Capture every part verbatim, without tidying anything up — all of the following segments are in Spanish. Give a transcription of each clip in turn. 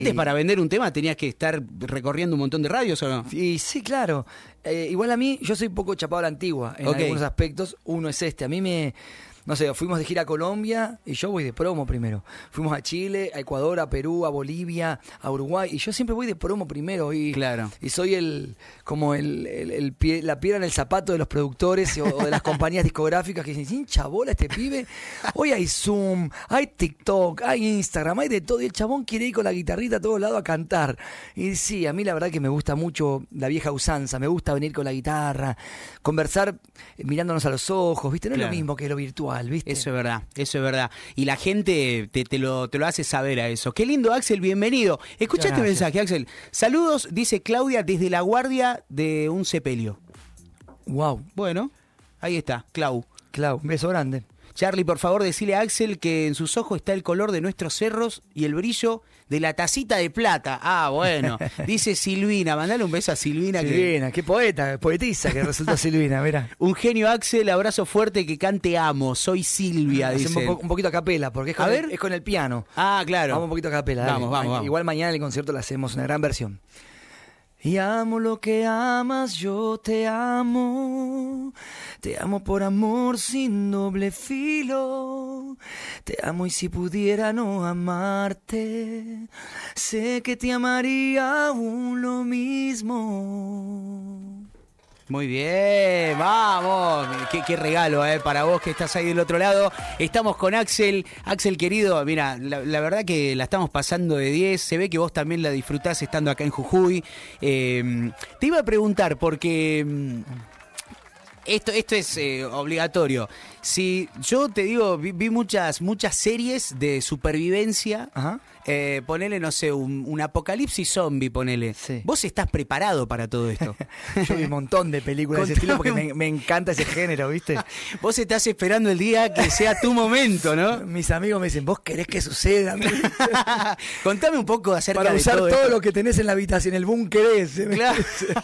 Antes, para vender un tema, tenías que estar recorriendo un montón de radios, ¿o no? Y sí, claro. Eh, igual a mí, yo soy poco chapado a la antigua en Okay. algunos aspectos. Uno es este. A mí me... No sé, fuimos de gira a Colombia y yo voy de promo primero. Fuimos a Chile, a Ecuador, a Perú, a Bolivia, a Uruguay. Y yo siempre voy de promo primero. Y, Claro. y soy el como el, el, el pie, la piedra en el zapato de los productores o, o de las compañías discográficas que dicen, sin chabola este pibe. Hoy hay Zoom, hay TikTok, hay Instagram, hay de todo. Y el chabón quiere ir con la guitarrita a todos lados a cantar. Y sí, a mí la verdad que me gusta mucho la vieja usanza. Me gusta venir con la guitarra, conversar mirándonos a los ojos, ¿viste? No Claro. es lo mismo que lo virtual. ¿Viste? Eso es verdad, eso es verdad. Y la gente te, te, lo, te lo hace saber a eso. Qué lindo, Axel, bienvenido. Escucha este mensaje, Axel. Saludos, dice Claudia, desde la guardia de un sepelio. Wow. Bueno, ahí está, Clau. Clau, un beso grande. Charlie, por favor, decile a Axel que en sus ojos está el color de nuestros cerros y el brillo de la tacita de plata. Ah, bueno. Dice Silvina, mandale un beso a Silvina. Silvina, que... qué poeta, poetisa que resulta Silvina, mira. Un genio, Axel, abrazo fuerte, que cante amo. Soy Silvia, dice. Hacemos un, po un poquito a capela, porque es con, a el, ver. es con el piano. Ah, claro. Vamos un poquito a capela. Vamos, vamos, vamos. Igual mañana en el concierto le hacemos una gran versión. Y amo lo que amas, yo te amo. Te amo por amor sin doble filo. Te amo y si pudiera no amarte, sé que te amaría aún lo mismo. Muy bien, vamos. Qué, qué regalo eh, para vos que estás ahí del otro lado. Estamos con Axel. Axel, querido, mira, la, la verdad que la estamos pasando de diez. Se ve que vos también la disfrutás estando acá en Jujuy. Eh, te iba a preguntar, porque esto, esto es eh, obligatorio. Si yo te digo, vi, vi muchas, muchas series de supervivencia. Ajá. Eh, ponele, no sé, un, un apocalipsis zombie, ponele. Sí. ¿Vos estás preparado para todo esto? Yo vi un montón de películas de ese estilo porque me, me encanta ese género, ¿viste? Vos estás esperando el día que sea tu momento, ¿no? Mis amigos me dicen, ¿vos querés que suceda? Contame un poco acerca Para de usar todo, todo, esto. lo que tenés en la habitación, el búnker ese. Claro.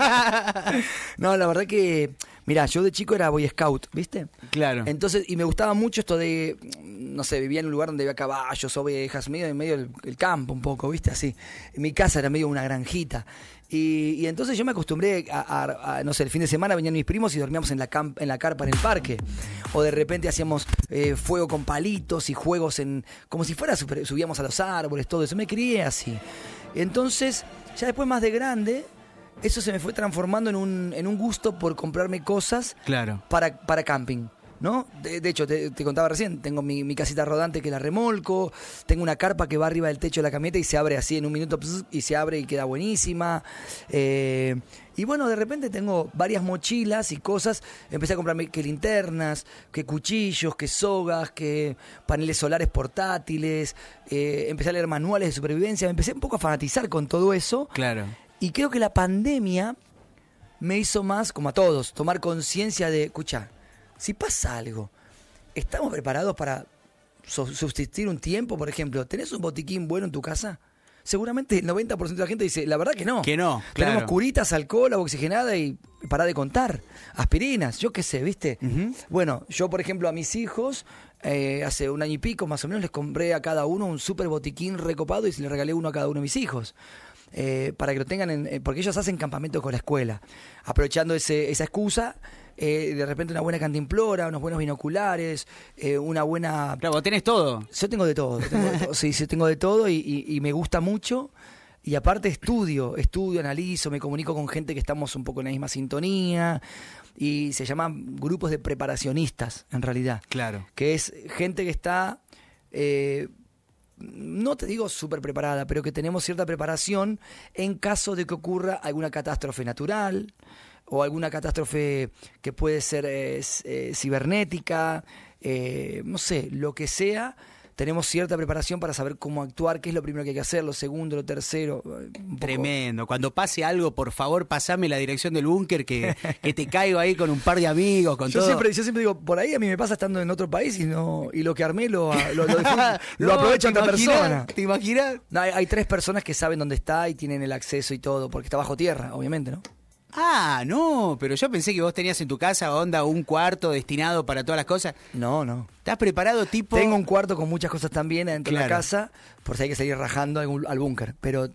No, la verdad que, mirá, yo de chico era Boy Scout, ¿viste? Claro. Entonces, y me gustaba mucho esto de, no sé, vivía en un lugar donde había caballos, ovejas, medio en medio del el campo un poco, ¿viste? Así. En mi casa era medio una granjita. Y, y entonces yo me acostumbré a, a, a, no sé, el fin de semana venían mis primos y dormíamos en la, camp, en la carpa en el parque. O de repente hacíamos eh, fuego con palitos y juegos en, como si fuera, super, subíamos a los árboles, todo eso. Me crié así. Entonces, ya después más de grande, eso se me fue transformando en un, en un gusto por comprarme cosas Claro. para, para camping, ¿no? De, de hecho, te, te contaba recién, tengo mi, mi casita rodante que la remolco, tengo una carpa que va arriba del techo de la camioneta y se abre así en un minuto, pss, y se abre y queda buenísima. Eh, y bueno, de repente tengo varias mochilas y cosas. Empecé a comprarme que linternas, que cuchillos, que sogas, que paneles solares portátiles. Eh, empecé a leer manuales de supervivencia. Me empecé un poco a fanatizar con todo eso. Claro. Y creo que la pandemia me hizo más, como a todos, tomar conciencia de, escucha, si pasa algo, ¿estamos preparados para so- subsistir un tiempo? Por ejemplo, ¿tenés un botiquín bueno en tu casa? Seguramente el noventa por ciento de la gente dice, la verdad que no. Que no, Tenemos claro. curitas, alcohol, agua oxigenada y pará de contar. Aspirinas, yo qué sé, ¿viste? Uh-huh. Bueno, yo por ejemplo a mis hijos, eh, hace un año y pico más o menos, les compré a cada uno un súper botiquín recopado y les regalé uno a cada uno de mis hijos. Eh, para que lo tengan, en, eh, porque ellos hacen campamentos con la escuela. Aprovechando ese, esa excusa, eh, de repente una buena cantimplora, unos buenos binoculares, eh, una buena... Claro, vos tenés todo. Yo tengo de todo, tengo de todo. Sí, sí, tengo de todo y, y, y me gusta mucho. Y aparte estudio, estudio, analizo, me comunico con gente que estamos un poco en la misma sintonía. Y se llaman grupos de preparacionistas, en realidad. Claro. Que es gente que está... Eh, no te digo súper preparada, pero que tenemos cierta preparación en caso de que ocurra alguna catástrofe natural o alguna catástrofe que puede ser eh, eh, cibernética, eh, no sé, lo que sea. Tenemos cierta preparación para saber cómo actuar, qué es lo primero que hay que hacer, lo segundo, lo tercero. Un poco... Tremendo. Cuando pase algo, por favor, pasame la dirección del búnker, que, que te caigo ahí con un par de amigos, con yo todo. Siempre, yo siempre digo, por ahí a mí me pasa estando en otro país y no y lo que armé lo, lo, lo, lo No, aprovecha ¿te otra imaginas? persona. ¿Te imaginas? No, hay, hay tres personas que saben dónde está y tienen el acceso y todo, porque está bajo tierra, obviamente, ¿no? Ah, no, pero yo pensé que vos tenías en tu casa, onda, un cuarto destinado para todas las cosas. No, no. ¿Estás preparado tipo...? Tengo un cuarto con muchas cosas también dentro Claro. de la casa, por si hay que seguir rajando al, al búnker. Pero